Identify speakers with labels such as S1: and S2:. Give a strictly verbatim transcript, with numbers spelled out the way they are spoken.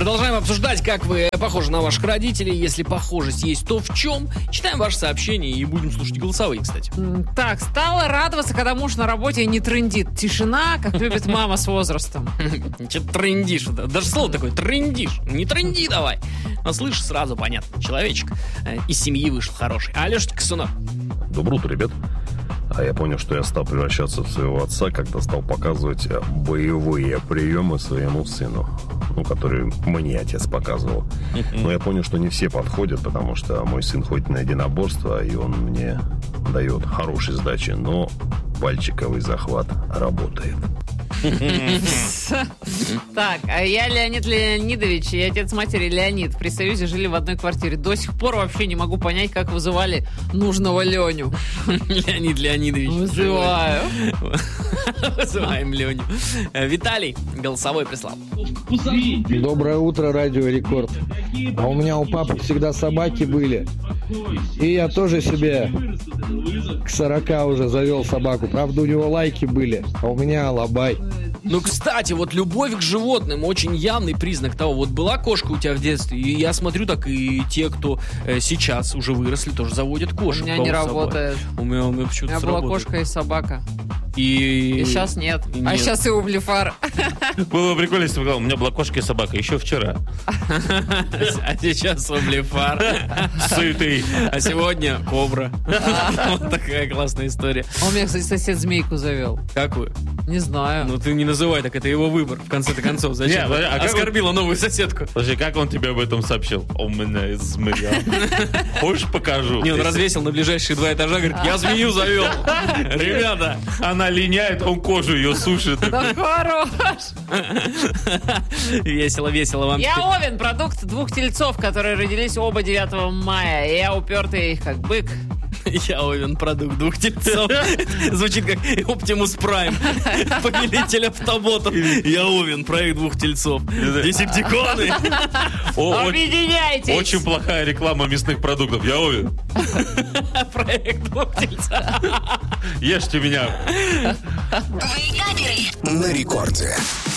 S1: Продолжаем обсуждать, как вы похожи на ваших родителей. Если похожесть есть, то в чем? Читаем ваши сообщения и будем слушать голосовые, кстати.
S2: Так, стала радоваться, когда муж на работе не трындит. Тишина, как любит мама с возрастом.
S1: Че-то трындишь. Даже слово такое, трындишь. Не трынди давай. Но слышишь, сразу понятно. Человечек из семьи вышел хороший. А Алешечка, сынок?
S3: Доброе утро, ребят. А я понял, что я стал превращаться в своего отца, когда стал показывать боевые приемы своему сыну, ну, которые мне отец показывал. Но я понял, что не все подходят, потому что мой сын ходит на единоборство, и он мне дает хорошие сдачи, но пальчиковый захват работает.
S2: Так, а я Леонид Леонидович и отец матери Леонид. При Союзе жили в одной квартире. До сих пор вообще не могу понять, как вызывали нужного Леню.
S1: Леонид Леонидович.
S2: Вызываю.
S1: Вызываем Леню. Виталий голосовой прислал.
S4: Доброе утро, Радио Рекорд. А у меня у папы всегда собаки были. И я тоже себе к сорока уже завел собаку. Правда, у него лайки были, а у меня алабай.
S1: Ну, кстати, вот любовь к животным очень явный признак того. Вот была кошка у тебя в детстве, и я смотрю, так и те, кто э, сейчас уже выросли, тоже заводят кошек.
S2: У меня не работает.
S1: У меня, у меня почему-то
S2: У меня была кошка и собака.
S1: И...
S2: И сейчас нет.
S1: И
S2: а
S1: нет.
S2: сейчас и Ублифар.
S5: Было бы прикольно, если бы сказал, у меня была кошка и собака еще вчера.
S1: А сейчас Ублифар.
S5: Сытый.
S1: А сегодня кобра. Вот такая классная история.
S2: А у меня, кстати, сосед змейку завел.
S1: Какую?
S2: Не знаю.
S1: Ну ты не называй так, это его выбор. В конце-то концов, зачем?
S5: Не, а как
S1: оскорбила
S5: он...
S1: новую соседку.
S5: Слушай, как он тебе об этом сообщил? У меня есть змея. Хочешь, покажу?
S1: Не, он развесил на ближайшие два этажа, говорит, я змею завел. Ребята.
S5: Она линяет, он кожу ее сушит.
S2: Да хорош.
S1: Весело, весело вам.
S2: Я Овен, продукт двух тельцов, которые родились оба девятого мая. И я упертый как бык.
S1: Я Овен, продукт двух тельцов. Звучит как Оптимус Прайм, повелитель автоботов. Я Овен, проект двух тельцов. Десептиконы.
S2: Объединяйтесь.
S5: Очень плохая реклама мясных продуктов. Я Овен.
S1: Проект двух тельцов.
S5: Ешьте меня.
S6: На рекорде.